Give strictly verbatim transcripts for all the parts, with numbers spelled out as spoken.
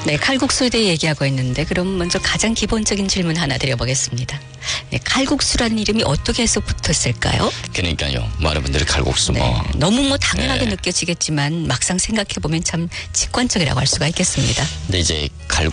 네, 칼국수에 대해 얘기하고 있는데 그럼 먼저 가장 기본적인 질문 하나 드려보겠습니다. 네, 칼국수라는 이름이 어떻게 해서 붙었을까요? 그러니까요. 많은 분들이 칼국수 네, 뭐. 너무 뭐 당연하게 네. 느껴지겠지만 막상 생각해보면 참 직관적이라고 할 수가 있겠습니다. 근데 이제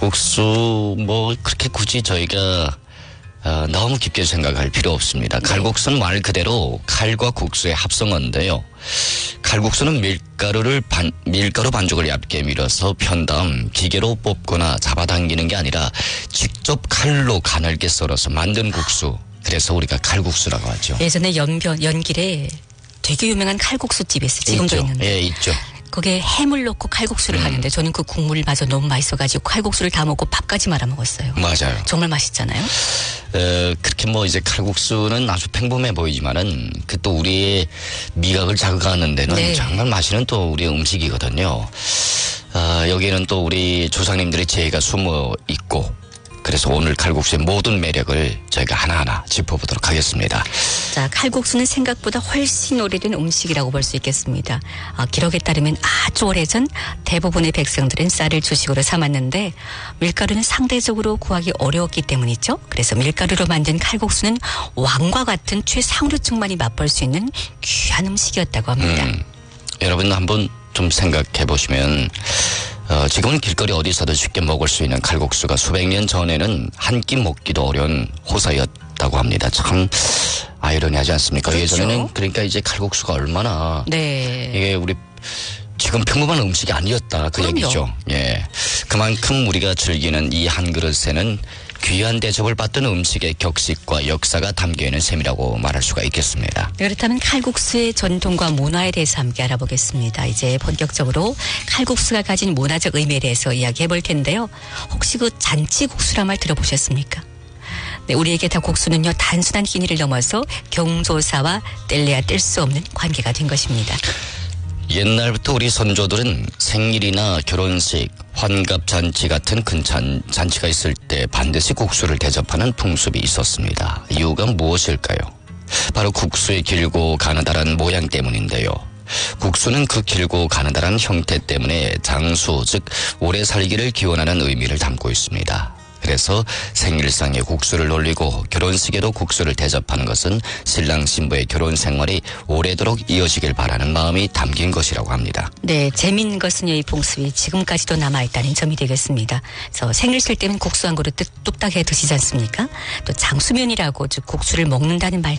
칼국수 뭐 그렇게 굳이 저희가 어, 너무 깊게 생각할 필요 없습니다. 네. 칼국수는 말 그대로 칼과 국수의 합성어인데요. 칼국수는 밀가루를 반, 밀가루 반죽을 얇게 밀어서 편 다음 기계로 뽑거나 잡아당기는 게 아니라 직접 칼로 가늘게 썰어서 만든 국수. 그래서 우리가 칼국수라고 하죠. 예전에 연변, 연길에 되게 유명한 칼국수 집이 있어요. 지금도 있죠. 있는데. 예, 있죠. 거기에 해물 넣고 칼국수를 음. 하는데 저는 그 국물마저 너무 맛있어가지고 칼국수를 다 먹고 밥까지 말아 먹었어요. 맞아요. 정말 맛있잖아요. 어, 그렇게 뭐 이제 칼국수는 아주 평범해 보이지만은 그 또 우리의 미각을 자극하는 데는 네. 정말 맛있는 또 우리의 음식이거든요. 어, 여기에는 또 우리 조상님들의 지혜가 숨어 있고 그래서 오늘 칼국수의 모든 매력을 저희가 하나하나 짚어보도록 하겠습니다. 자, 칼국수는 생각보다 훨씬 오래된 음식이라고 볼 수 있겠습니다. 아, 기록에 따르면 아주 오래전 대부분의 백성들은 쌀을 주식으로 삼았는데 밀가루는 상대적으로 구하기 어려웠기 때문이죠. 그래서 밀가루로 만든 칼국수는 왕과 같은 최상류층만이 맛볼 수 있는 귀한 음식이었다고 합니다. 음, 여러분 한번 좀 생각해 보시면 어, 지금은 길거리 어디서도 쉽게 먹을 수 있는 칼국수가 수백 년 전에는 한 끼 먹기도 어려운 호사였다고 합니다. 참 아이러니하지 않습니까? 그렇죠. 예전에는 그러니까 이제 칼국수가 얼마나 네. 이게 우리 지금 평범한 음식이 아니었다 그 그럼요. 얘기죠. 예, 그만큼 우리가 즐기는 이 한 그릇에는 귀한 대접을 받던 음식의 격식과 역사가 담겨있는 셈이라고 말할 수가 있겠습니다. 그렇다면 칼국수의 전통과 문화에 대해서 함께 알아보겠습니다. 이제 본격적으로 칼국수가 가진 문화적 의미에 대해서 이야기해 볼 텐데요. 혹시 그 잔치국수란 말 들어보셨습니까? 네, 우리에게 다 국수는요 단순한 끼니를 넘어서 경조사와 뗄래야 뗄 수 없는 관계가 된 것입니다. 옛날부터 우리 선조들은 생일이나 결혼식, 환갑잔치 같은 큰 잔, 잔치가 있을 때 반드시 국수를 대접하는 풍습이 있었습니다. 이유가 무엇일까요? 바로 국수의 길고 가느다란 모양 때문인데요. 국수는 그 길고 가느다란 형태 때문에 장수, 즉 오래 살기를 기원하는 의미를 담고 있습니다. 그래서 생일상에 국수를 올리고 결혼식에도 국수를 대접하는 것은 신랑 신부의 결혼 생활이 오래도록 이어지길 바라는 마음이 담긴 것이라고 합니다. 네, 재미있는 것은요, 이 풍습이 지금까지도 남아있다는 점이 되겠습니다. 그래서 생일 쓸 때는 국수 한 그릇 뚝딱해 드시지 않습니까? 또 장수면이라고 즉 국수를 먹는다는 말